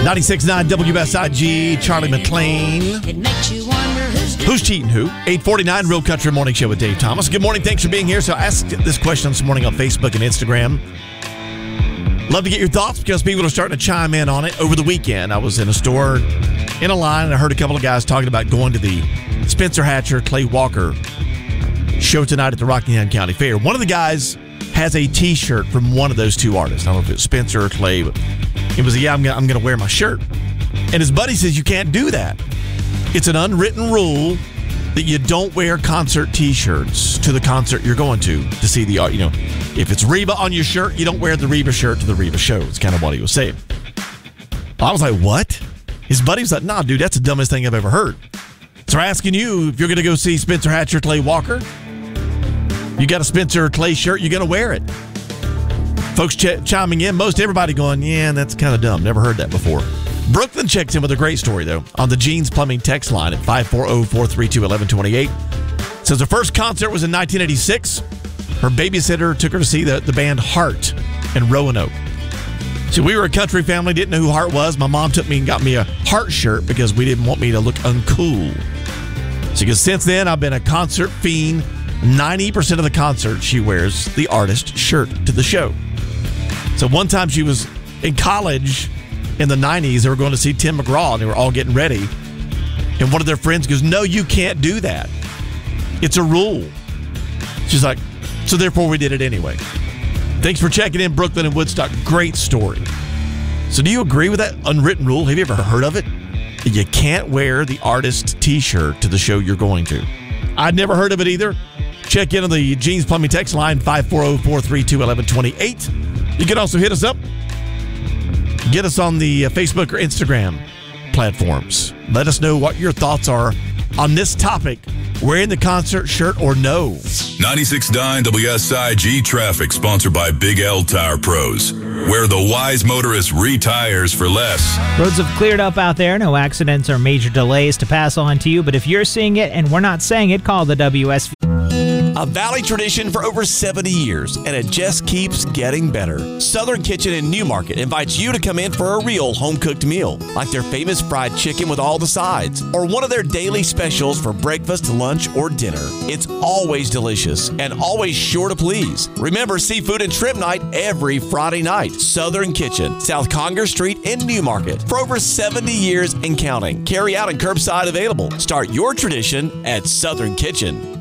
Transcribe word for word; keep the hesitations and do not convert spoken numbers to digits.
ninety-six point nine W S I G, Charlie McClain. It makes you wonder who's Who's cheating who? eight forty-nine, Real Country Morning Show with Dave Thomas. Good morning. Thanks for being here. So I asked this question this morning on Facebook and Instagram. Love to get your thoughts because people are starting to chime in on it. Over the weekend, I was in a store in a line and I heard a couple of guys talking about going to the Spencer Hatcher, Clay Walker show tonight at the Rockingham County Fair. One of the guys has a T-shirt from one of those two artists. I don't know if it's Spencer or Clay, but it was, yeah, I'm gonna, I'm gonna wear my shirt. And his buddy says, you can't do that. It's an unwritten rule that you don't wear concert T-shirts to the concert you're going to to see the art. You know, if it's Reba on your shirt, you don't wear the Reba shirt to the Reba show. It's kind of what he was saying. I was like, what? His buddy was like, nah, dude, that's the dumbest thing I've ever heard. So we're asking you, if you're going to go see Spencer Hatcher, Clay Walker, you got a Spencer or Clay shirt, you're going to wear it. Folks ch- chiming in, most everybody going, yeah, that's kind of dumb. Never heard that before. Brooklyn checks in with a great story, though, on the Jeans Plumbing text line at five four zero, four three two, one one two eight. Says her first concert was in nineteen eighty-six. Her babysitter took her to see the, the band Heart in Roanoke. So we were a country family, didn't know who Heart was. My mom took me and got me a Heart shirt because we didn't want me to look uncool. So because since then, I've been a concert fiend. ninety percent of the concert, she wears the artist shirt to the show. So one time she was in college in the nineties, they were going to see Tim McGraw, and they were all getting ready. And one of their friends goes, no, you can't do that. It's a rule. She's like, so therefore we did it anyway. Thanks for checking in, Brooklyn and Woodstock. Great story. So do you agree with that unwritten rule? Have you ever heard of it? You can't wear the artist T-shirt to the show you're going to. I'd never heard of it either. Check in on the Jeans Plumbing text line, five four zero, four three two, one one two eight. You can also hit us up. Get us on the Facebook or Instagram platforms. Let us know what your thoughts are on this topic. Wearing the concert shirt or no? ninety-six point nine W S I G Traffic, sponsored by Big L Tire Pros, where the wise motorist retires for less. Roads have cleared up out there. No accidents or major delays to pass on to you. But if you're seeing it and we're not saying it, call the W S V. A Valley tradition for over seventy years, and it just keeps getting better. Southern Kitchen in Newmarket invites you to come in for a real home-cooked meal, like their famous fried chicken with all the sides, or one of their daily specials for breakfast, lunch, or dinner. It's always delicious and always sure to please. Remember, seafood and shrimp night every Friday night. Southern Kitchen, South Conger Street in Newmarket. For over seventy years and counting. Carry out and curbside available. Start your tradition at Southern Kitchen.